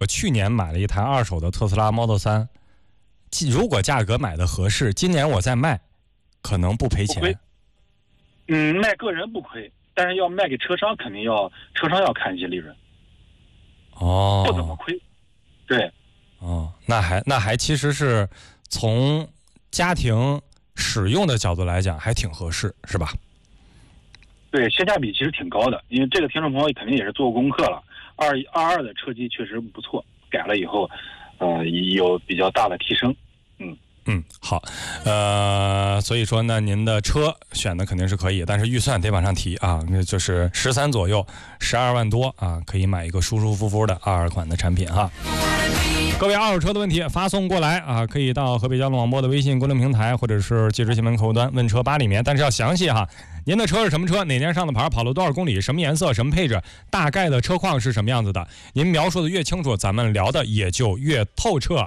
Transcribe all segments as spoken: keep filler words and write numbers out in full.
去年买了一台二手的特斯拉 Model 三，如果价格买的合适，今年我再卖，可能不赔钱。 嗯，卖个人不亏，但是要卖给车商，肯定要车商要看一些利润。 哦， 不怎么亏。对。 哦，那还那还其实是从家庭使用的角度来讲，还挺合适，是吧？ 对，性价比其实挺高的，因为这个听众朋友肯定也是做过功课了。二二二的车机确实不错，改了以后，呃，有比较大的提升。嗯嗯，好，呃，所以说呢，您的车选的肯定是可以，但是预算得往上提啊，那就是十三左右，十二万多啊，可以买一个舒舒服服的二二款的产品哈。各位二手车的问题发送过来啊，可以到河北交通广播的微信公众平台，或者是即时新闻客户端问车吧里面，但是要详细哈。您的车是什么车？哪年上的牌？跑了多少公里？什么颜色？什么配置？大概的车况是什么样子的？您描述的越清楚，咱们聊的也就越透彻。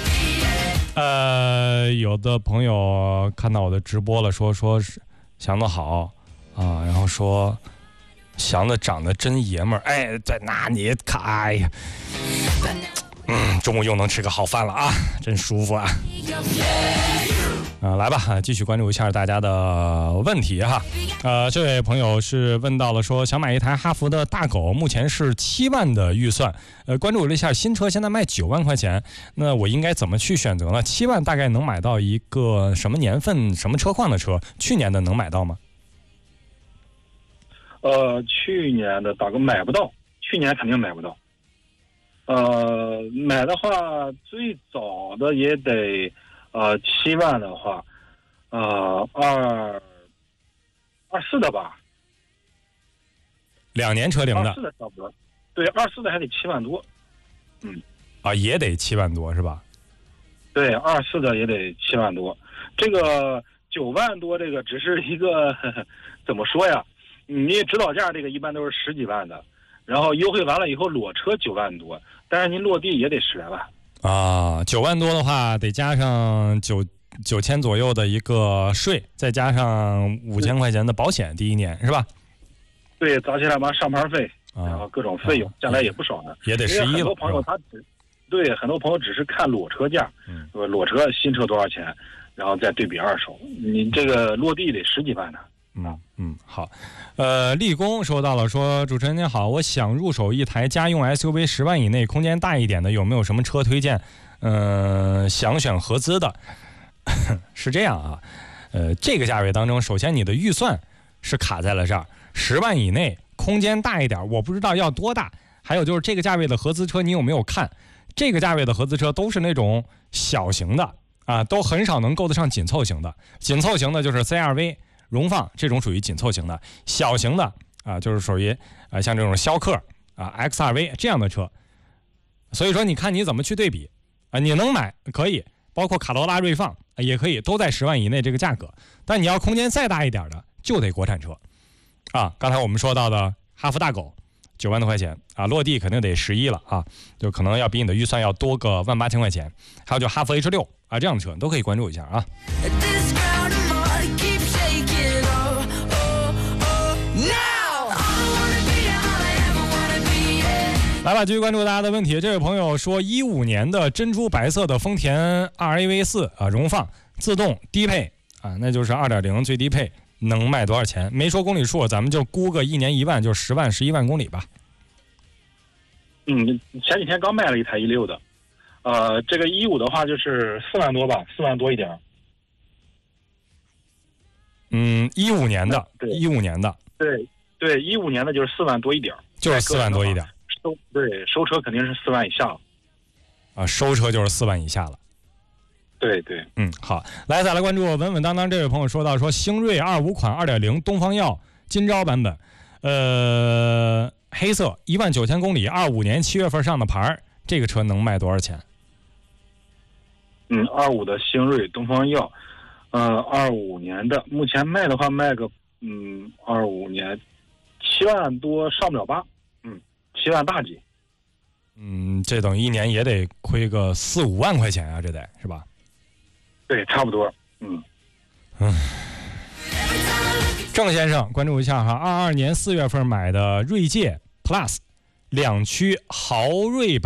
呃，有的朋友看到我的直播了，说说祥子好啊，然后说祥子长得真爷们儿，哎，在那你看，哎呀。嗯，中午又能吃个好饭了啊，真舒服啊！呃，来吧，继续关注一下大家的问题哈。呃，这位朋友是问到了说，想买一台哈弗的大狗，目前是七万的预算。呃，关注了一下新车，现在卖九万块钱，那我应该怎么去选择呢？七万大概能买到一个什么年份、什么车况的车？去年的能买到吗？ 呃，去年的大哥买不到，去年肯定买不到。呃，买的话，最早的也得，呃，七万的话，呃，二二四的吧， 两年车龄的， 二四的差不多，对，二四的还得七万多，嗯， 啊，也得七万多是吧？ 对，二四的也得七万多，这个九万多，这个只是一个呵呵怎么说呀？你指导价这个一般都是十几万的。然后优惠完了以后裸车九万多，但是您落地也得十来万啊。九万多的话，得加上九九千左右的一个税，再加上五千块钱的保险，第一年是吧？ 对，砸起来嘛，上牌费，啊、然后各种费用，将来也不少呢， 也得十一了。 很多朋友他只对很多朋友只是看裸车价，嗯，裸车新车多少钱，然后再对比二手，你这个落地得十几万呢。 嗯嗯，好，呃，立功收到了，说主持人您好，我想入手一台家用 S U V， 十万以内，空间大一点的，有没有什么车推荐？嗯、呃，想选合资的，是这样啊，呃，这个价位当中，首先你的预算是卡在了这儿，十万以内，空间大一点，我不知道要多大。还有就是这个价位的合资车，你有没有看？这个价位的合资车都是那种小型的啊，都很少能够得上紧凑型的，紧凑型的就是 C R V。荣放这种属于紧凑型的，小型的啊，就是属于啊像这种逍客啊 X R V 这样的车。所以说，你看你怎么去对比啊？你能买可以，包括卡罗拉、锐放、啊、也可以，都在十万以内这个价格。但你要空间再大一点的，就得国产车啊。刚才我们说到的哈弗大狗，九万多块钱啊，落地肯定得十一了啊，就可能要比你的预算要多个万八千块钱。还有就哈弗 H 六啊这样的车，都可以关注一下啊。来吧，继续关注大家的问题。这位朋友说，一五年的珍珠白色的丰田 R A V 四啊，荣放自动低配啊，那就是二点零最低配，能卖多少钱？没说公里数，咱们就估个一年一万，就十万十一万公里吧。 嗯，前几天刚卖了一台一六的，呃，这个一五的话就是四万多吧，四万多一点。 嗯，一五年的，一五年的， 对对，一五年的就是四万多一点， 就是四万多一点。 收对收车肯定是四万以下了， 啊，收车就是四万以下了。 对对， 嗯，好，来再来关注稳稳当当这位朋友说到说星瑞二五款二点零东方耀金招版本，呃，黑色一万九千公里，二五年七月份上的牌，这个车能卖多少钱？ 嗯，二五的星瑞东方耀，呃，二五年的，目前卖的话卖个嗯，二五年七万多上不了八。七万大几， 嗯，这等于一年也得亏个四五万块钱啊，这得是吧？ 对，差不多。嗯嗯。郑先生，关注一下哈，二二年四月份买的锐界 Plus 两驱豪锐版。